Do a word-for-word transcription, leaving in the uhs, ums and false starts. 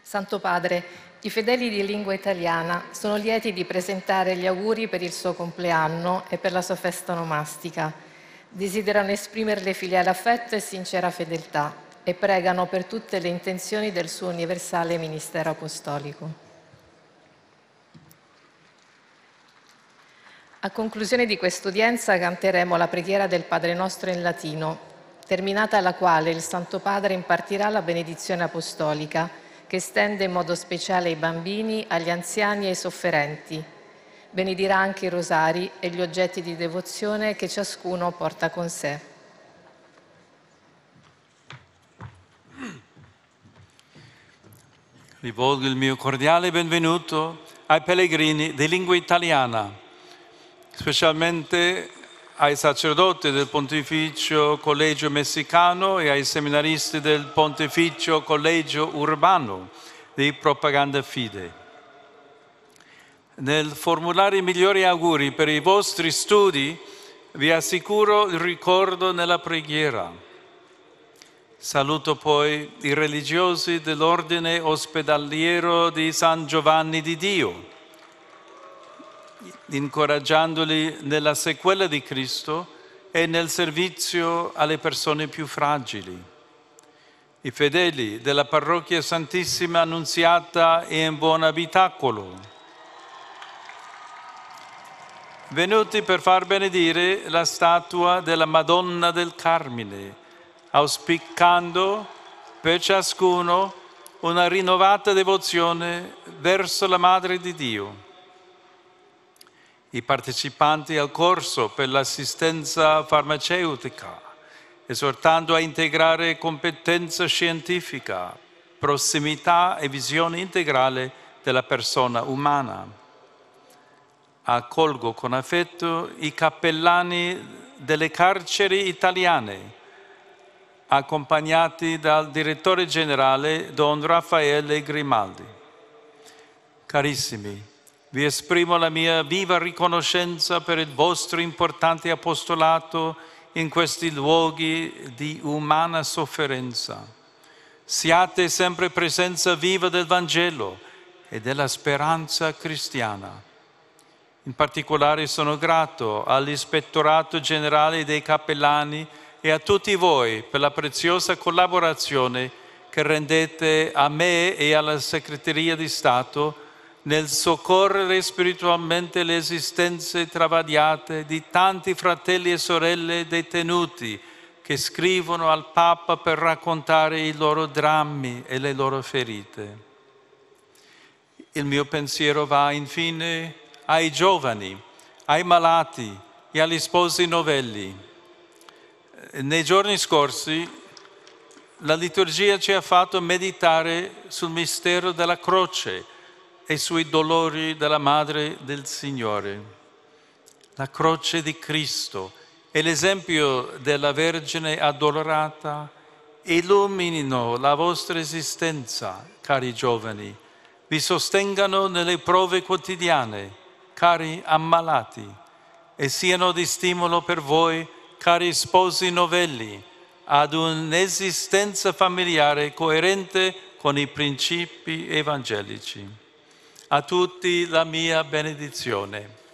Santo Padre, i fedeli di lingua italiana sono lieti di presentare gli auguri per il suo compleanno e per la sua festa onomastica. Desiderano esprimerle filiale affetto e sincera fedeltà e pregano per tutte le intenzioni del suo universale ministero apostolico. A conclusione di quest'udienza canteremo la preghiera del Padre Nostro in latino, terminata la quale il Santo Padre impartirà la benedizione apostolica, che estende in modo speciale ai bambini, agli anziani e ai sofferenti. Benedirà anche i rosari e gli oggetti di devozione che ciascuno porta con sé. Rivolgo il mio cordiale benvenuto ai pellegrini di lingua italiana, specialmente ai sacerdoti del Pontificio Collegio Messicano e ai seminaristi del Pontificio Collegio Urbano di Propaganda Fide. Nel formulare i migliori auguri per i vostri studi, vi assicuro il ricordo nella preghiera. Saluto poi i religiosi dell'Ordine Ospedaliero di San Giovanni di Dio, incoraggiandoli nella sequela di Cristo e nel servizio alle persone più fragili. I fedeli della Parrocchia Santissima Annunziata in Buon Abitacolo, venuti per far benedire la statua della Madonna del Carmine, auspicando per ciascuno una rinnovata devozione verso la Madre di Dio. I partecipanti al corso per l'assistenza farmaceutica, esortando a integrare competenza scientifica, prossimità e visione integrale della persona umana. Accolgo con affetto i cappellani delle carceri italiane, accompagnati dal direttore generale Don Raffaele Grimaldi. Carissimi, vi esprimo la mia viva riconoscenza per il vostro importante apostolato in questi luoghi di umana sofferenza. Siate sempre presenza viva del Vangelo e della speranza cristiana. In particolare sono grato all'Ispettorato Generale dei Cappellani e a tutti voi per la preziosa collaborazione che rendete a me e alla Segreteria di Stato nel soccorrere spiritualmente le esistenze travagliate di tanti fratelli e sorelle detenuti che scrivono al Papa per raccontare i loro drammi e le loro ferite. Il mio pensiero va infine ai giovani, ai malati e agli sposi novelli. Nei giorni scorsi la liturgia ci ha fatto meditare sul mistero della croce e sui dolori della Madre del Signore. La croce di Cristo e l'esempio della Vergine addolorata illuminino la vostra esistenza, cari giovani, vi sostengano nelle prove quotidiane, cari ammalati, e siano di stimolo per voi, cari sposi novelli, ad un'esistenza familiare coerente con i principi evangelici. A tutti la mia benedizione.